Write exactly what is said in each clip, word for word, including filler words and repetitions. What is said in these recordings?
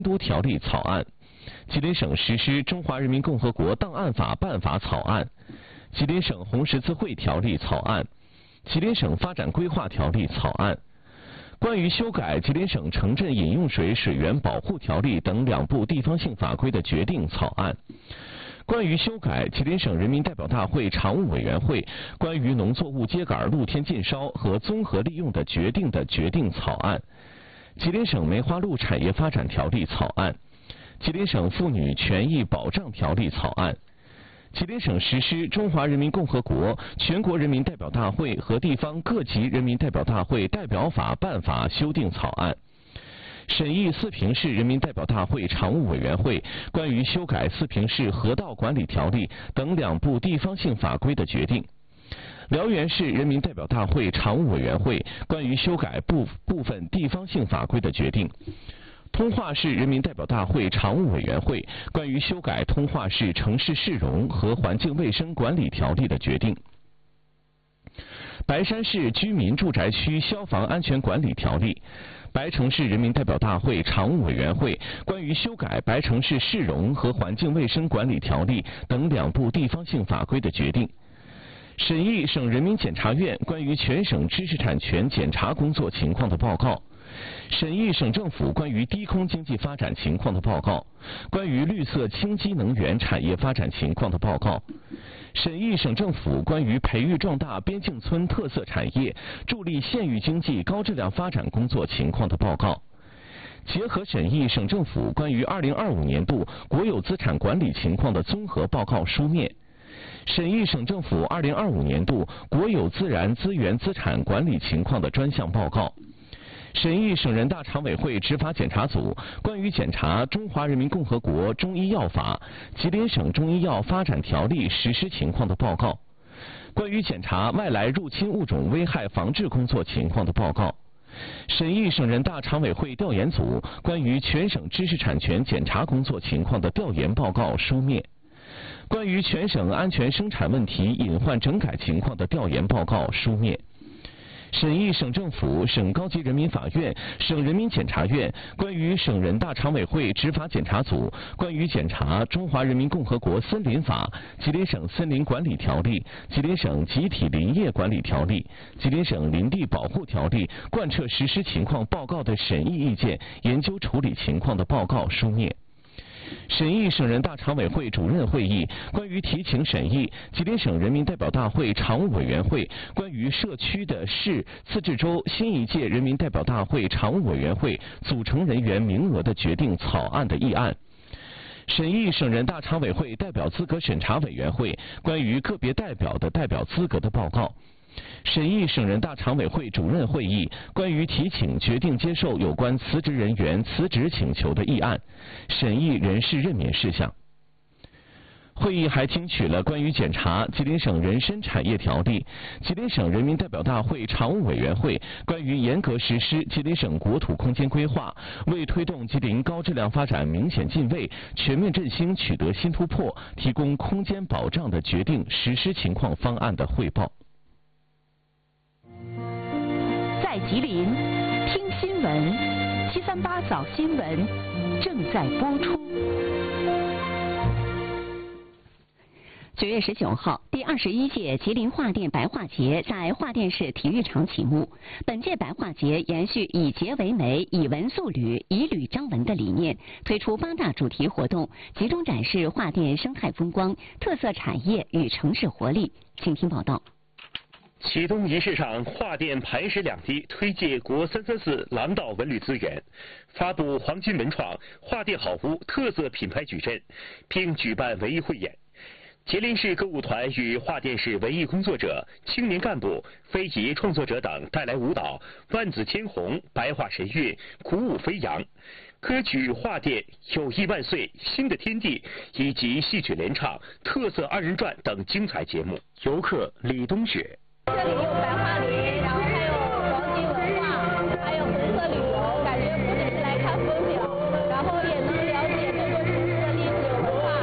都条例草案，吉林省实施中华人民共和国档案法办法草案，吉林省红十字会条例草案，吉林省发展规划条例草案，关于修改吉林省城镇饮用水水源保护条例等两部地方性法规的决定草案，关于修改吉林省人民代表大会常务委员会关于农作物秸秆露天禁烧和综合利用的决定的决定草案，吉林省梅花鹿产业发展条例草案，吉林省妇女权益保障条例草案，吉林省实施中华人民共和国全国人民代表大会和地方各级人民代表大会代表法办法修订草案，审议四平市人民代表大会常务委员会关于修改四平市河道管理条例等两部地方性法规的决定，辽源市人民代表大会常务委员会关于修改部部分地方性法规的决定，通化市人民代表大会常务委员会关于修改通化市城市市容和环境卫生管理条例的决定，白山市居民住宅区消防安全管理条例，白城市人民代表大会常务委员会关于修改白城市市容和环境卫生管理条例等两部地方性法规的决定，审议省人民检察院关于全省知识产权检查工作情况的报告，审议省政府关于低空经济发展情况的报告，关于绿色清晰能源产业发展情况的报告，审议省政府关于培育壮大边境村特色产业、助力县域经济高质量发展工作情况的报告，结合审议省政府关于二零二五年度国有资产管理情况的综合报告书面，审议省政府二零二五年度国有自然资源资产管理情况的专项报告，审议省人大常委会执法检查组关于检查中华人民共和国中医药法、吉林省中医药发展条例实施情况的报告，关于检查外来入侵物种危害防治工作情况的报告，审议省人大常委会调研组关于全省知识产权检查工作情况的调研报告书面，关于全省安全生产问题隐患整改情况的调研报告书面，审议省政府、省高级人民法院、省人民检察院关于省人大常委会执法检查组关于检查中华人民共和国森林法、吉林省森林管理条例、吉林省集体林业管理条例、吉林省林地保护条例贯彻实施情况报告的审议意见、研究处理情况的报告书面。审议省人大常委会主任会议关于提请审议吉林省人民代表大会常务委员会关于社区的市自治州新一届人民代表大会常务委员会组成人员名额的决定草案的议案，审议省人大常委会代表资格审查委员会关于个别代表的代表资格的报告，审议省人大常委会主任会议关于提请决定接受有关辞职人员辞职请求的议案，审议人事任免事项。会议还听取了关于检查吉林省人身产业条例、吉林省人民代表大会常务委员会关于严格实施吉林省国土空间规划，为推动吉林高质量发展明显进位、全面振兴取得新突破，提供空间保障的决定实施情况方案的汇报。 在吉林听新闻，七三八早新闻正在播出。九月十九号，第二十一届吉林画电白画节在画电市体育场启幕。本届白画节延续以节为媒、以文塑旅、以旅彰文的理念，推出八大主题活动，集中展示画电生态风光、特色产业与城市活力。请听报道。 启动仪式上，画电排石两地推介国三三四廊道文旅资源，发布黄金文创画电好屋特色品牌矩阵，并举办文艺汇演。吉林市歌舞团与画电市文艺工作者、青年干部、非遗创作者等带来舞蹈《万紫千红》《白画神韵》《鼓舞飞扬》，歌曲《画电》《友谊万岁》《新的天地》以及戏曲联唱、特色二人转等精彩节目。游客李冬雪。 这里有白画旅，然后还有黄金文化，还有红色旅游，感觉不只是来看风景，然后也能了解中国城市的历史文化。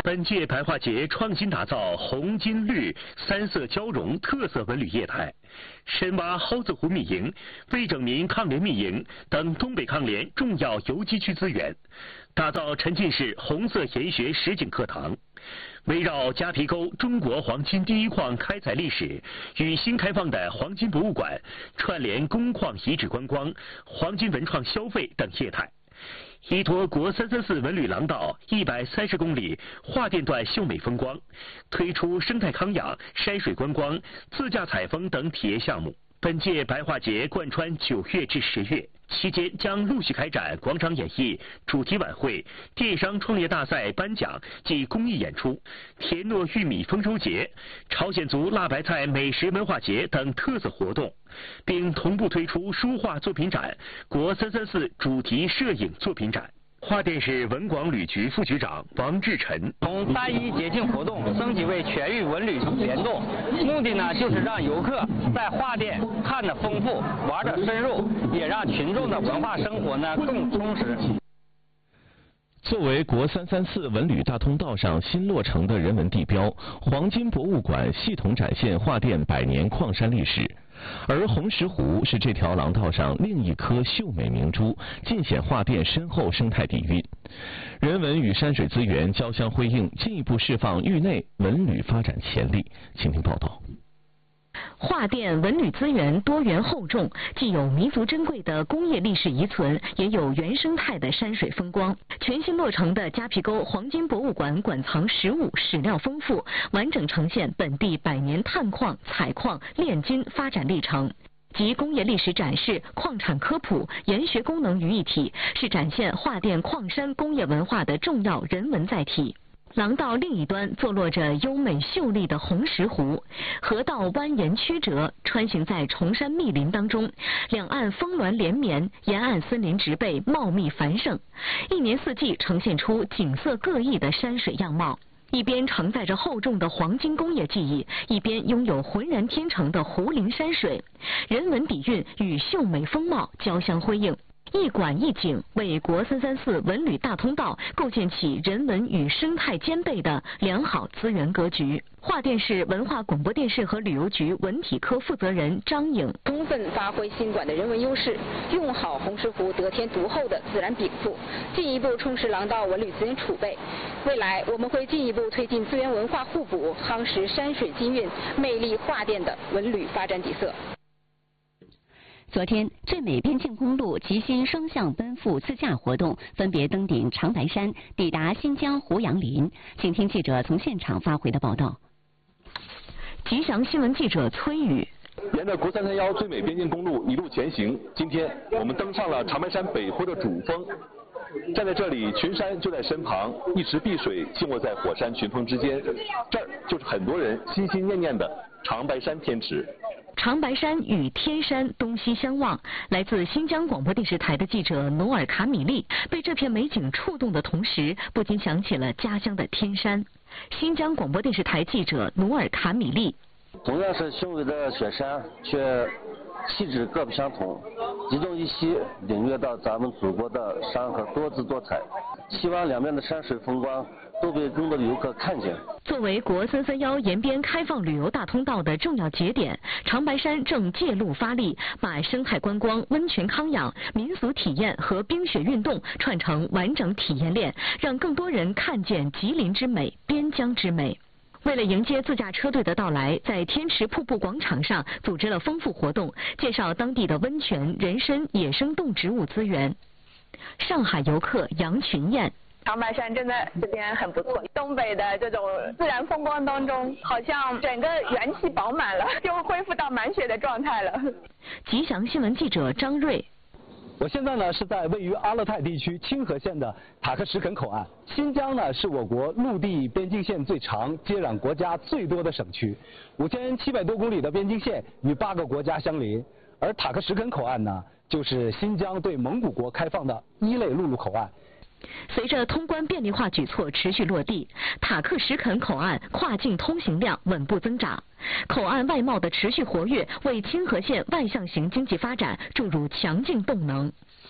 本届白化节创新打造红、金、绿三色交融特色文旅业态，深挖蒿子湖密营、魏拯民抗联密营等东北抗联重要游击区资源，打造沉浸式红色研学实景课堂。围绕夹皮沟中国黄金第一矿开采历史与新开放的黄金博物馆，串联工矿遗址观光、黄金文创消费等业态。依托国三三四文旅廊道一百三十公里桦甸段秀美风光，推出生态康养、山水观光、自驾采风等体验项目。本届白化节贯穿九月至十月，期间将陆续开展广场演艺、主题晚会、电商创业大赛颁奖及公益演出、田糯玉米丰收节、朝鲜族辣白菜美食文化节等特色活动，并同步推出书画作品展、国三三四主题摄影作品展。桦甸市文广旅局副局长王志晨： 从三一节庆活动升级为全域文旅联动，目的呢就是让游客在桦甸看得丰富、玩得深入，也让群众的文化生活呢更充实。 作为国三三四文旅大通道上新落成的人文地标，黄金博物馆系统展现桦甸百年矿山历史。而红石湖是这条廊道上另一颗秀美明珠，尽显桦甸深厚生态底蕴。人文与山水资源交相辉映，进一步释放域内文旅发展潜力。请听报道。 桦甸文旅资源多元厚重，既有弥足珍贵的工业历史遗存，也有原生态的山水风光。全新落成的夹皮沟黄金博物馆馆藏实物史料丰富，完整呈现本地百年探矿、采矿、炼金发展历程。集工业历史展示、矿产科普、研学功能于一体，是展现桦甸矿山工业文化的重要人文载体。廊道另一端坐落着优美秀丽的红石湖，河道蜿蜒曲折，穿行在崇山密林当中，两岸峰峦连绵，沿岸森林植被茂密繁盛，一年四季呈现出景色各异的山水样貌。一边承载着厚重的黄金工业记忆，一边拥有浑然天成的湖林山水，人文底蕴与秀美风貌交相辉映。一馆一景，为国三三四文旅大通道构建起人文与生态兼备的良好资源格局。桦甸市文化广播电视和旅游局文体科负责人张颖： 充分发挥新馆的人文优势，用好红石湖得天独厚的自然禀赋，进一步充实廊道文旅资源储备。未来我们会进一步推进资源文化互补，夯实山水金韵，魅力桦甸的文旅发展底色。 昨天，最美边境公路吉新双向奔赴自驾活动分别登顶长白山，抵达新疆胡杨林。请听记者从现场发回的报道。 吉祥新闻记者崔宇。 沿着国三三幺最美边境公路一路前行，今天我们登上了长白山北坡的主峰。站在这里，群山就在身旁，一池碧水静卧在火山群峰之间，这儿就是很多人心心念念的长白山天池。 长白山与天山东西相望，来自新疆广播电视台的记者努尔卡米利被这片美景触动的同时，不禁想起了家乡的天山。新疆广播电视台记者努尔卡米利： 同样是雄伟的雪山，却气质各不相同。一东一西，领略到咱们祖国的山河多姿多彩。希望两边的山水风光都被更多的游客看见。 作为国三三幺沿边开放旅游大通道的重要节点，长白山正借路发力，把生态观光、温泉康养、民俗体验和冰雪运动串成完整体验链，让更多人看见吉林之美、边疆之美。为了迎接自驾车队的到来，在天池瀑布广场上组织了丰富活动，介绍当地的温泉、人参、野生动植物资源。上海游客杨群燕： 长白山真的这边很不错，东北的这种自然风光当中，好像整个元气饱满了，就恢复到满血的状态了。 吉祥新闻记者张瑞： 我现在呢是在位于阿勒泰地区清河县的塔克什肯口岸。新疆呢是我国陆地边境线最长、接壤国家最多的省区，五千七百多公里的边境线与八个国家相邻。而塔克什肯口岸呢，就是新疆对蒙古国开放的一类陆路口岸。 随着通关便利化举措持续落地，塔克什肯口岸跨境通行量稳步增长。口岸外贸的持续活跃，为清河县外向型经济发展注入强劲动能。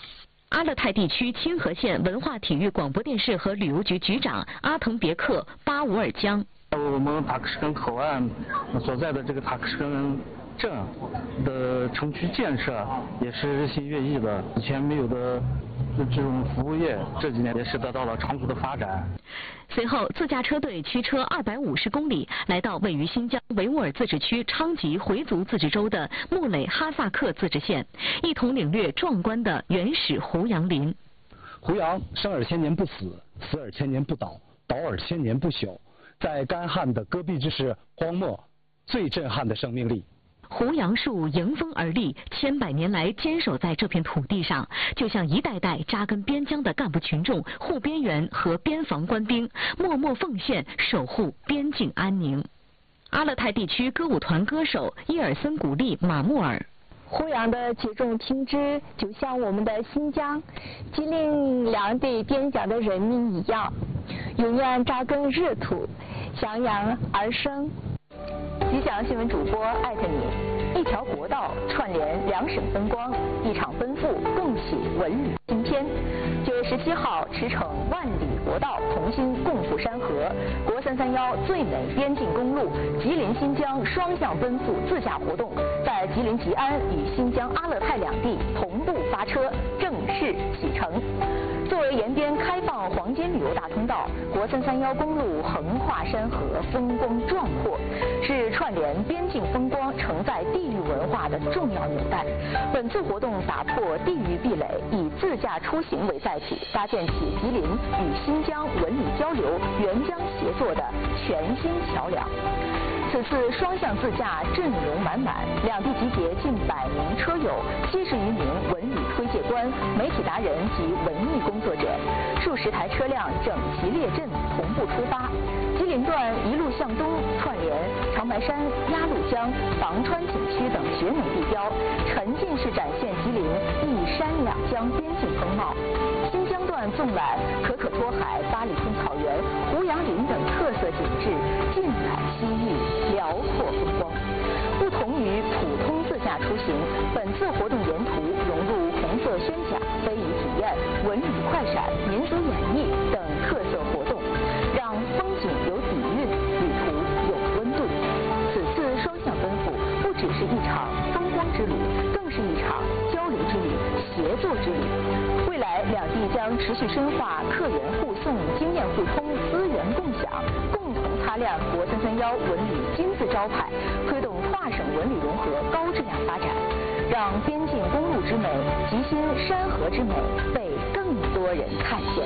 阿勒泰地区清河县文化体育广播电视和旅游局局长阿腾别克巴乌尔江。 我们塔克什根口岸所在的这个塔克什根镇的城区建设也是日新月异的，以前没有的这种服务业，这几年也是得到了长足的发展。 随后，自驾车队驱车二百五十公里，来到位于新疆维吾尔自治区昌吉回族自治州的木垒哈萨克自治县，一同领略壮观的原始胡杨林。 胡杨生而千年不死，死而千年不倒，倒而千年不朽。在干旱的戈壁之势荒漠，最震撼的生命力。 胡杨树迎风而立，千百年来坚守在这片土地上，就像一代代扎根边疆的干部群众、护边员和边防官兵，默默奉献，守护边境安宁。阿勒泰地区歌舞团歌手伊尔森古丽马穆尔。 胡杨的举重听之，就像我们的新疆、吉林两地边疆的人民一样，永远扎根热土，向阳而生。 吉祥新闻主播艾特你，一条国道串联两省风光，一场奔赴共喜文旅新篇。九月十七号，驰骋万里国道，同心共赴山河。国三三幺最美边境公路吉林新疆双向奔赴自驾活动，在吉林吉安与新疆阿勒泰两地同步发车，正式启程。作为沿边开放黄金旅游大通道，国三三幺公路横跨山河，风光壮阔，是串联边境风光、承载地域文化的重要纽带。本次活动打破地域壁垒，以自驾出行为载体，搭建起吉林与新疆文旅交流、援疆协作的全新桥梁。此次双向自驾阵容满满，两地集结近百名车友，七十余名文旅推介官、媒体达人及文艺工作者，数十台车辆整齐列阵，同步出发。吉林段一路向东，串联长白山、鸭绿江、房川景区等绝美地标，沉浸式展现吉林一山两江边境风貌。新疆段纵览可可托海、八里村草原、胡杨林等特色景致，尽览西域辽阔风光。不同于普通自驾出行，本次活动沿途融入红色宣讲、非遗体验、文旅快闪、民俗演绎等特色活动，让风景有底蕴，旅途有温度。此次双向奔赴不只是一场风光之旅，更是一场交流之旅、协作之旅。未来两地将持续深化客源互送、经验互通、资源共享，共同擦亮国三三幺文旅金字招牌，推动跨省文旅融合高质量发展，让边境公路之美、吉新山河之美被更多人看见。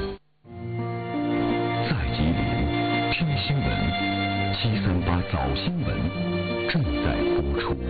在吉林听新闻，七三八早新闻正在播出。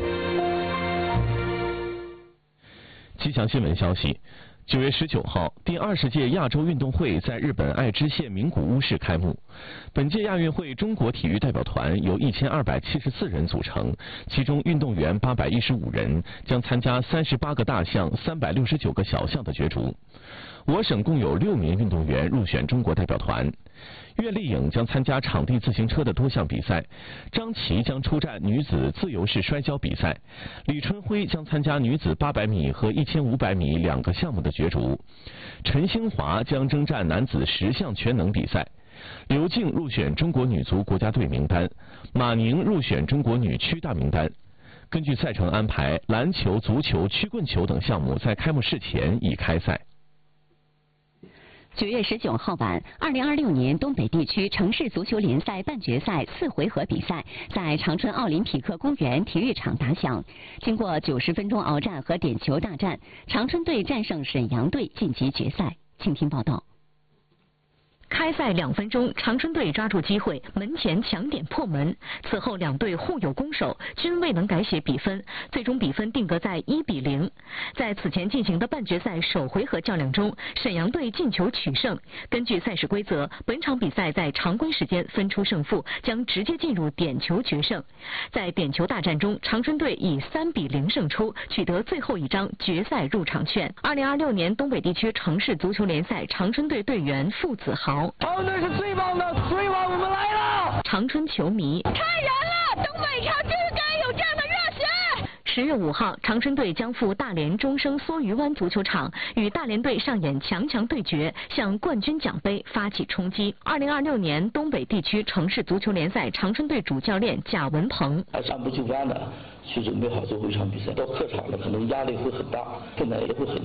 吉祥新闻消息。九月十九号，第二十届亚洲运动会在日本爱知县名古屋市开幕。本届亚运会中国体育代表团由一千二百七十四人组成，其中运动员八百一十五人，将参加三十八个大项、三百六十九个小项的角逐。我省共有六名运动员入选中国代表团。岳丽颖将参加场地自行车的多项比赛，张琪将出战女子自由式摔跤比赛，李春辉将参加女子八百米和一千五百米两个项目的角逐，陈兴华将征战男子十项全能比赛，刘静入选中国女足国家队名单，马宁入选中国女区大名单。根据赛程安排，篮球、足球、曲棍球等项目在开幕式前已开赛。 九月十九号晚，二零二六年东北地区城市足球联赛半决赛四回合比赛在长春奥林匹克公园体育场打响。经过九十分钟鏖战和点球大战，长春队战胜沈阳队晋级决赛。请听报道。 开赛两分钟，长春队抓住机会，门前抢点破门。此后两队互有攻守，均未能改写比分，最终比分定格在一比零。在此前进行的半决赛首回合较量中，沈阳队进球取胜。根据赛事规则，本场比赛在常规时间分出胜负，将直接进入点球决胜。在点球大战中，长春队以三比零胜出，取得最后一张决赛入场券。二零二六年东北地区城市足球联赛长春队队员傅子豪。 长春队是最棒的，最棒，我们来了！ 长春球迷太燃了，东北场就是该有这样的热血！ 十十月五号，长春队将赴大连中生梭鱼湾足球场与大连队上演强强对决，向冠军奖杯发起冲击。二零二六年东北地区城市足球联赛长春队主教练贾文鹏， 还是按部就班的去准备好最后一场比赛。到客场了，可能压力会很大，困难也会很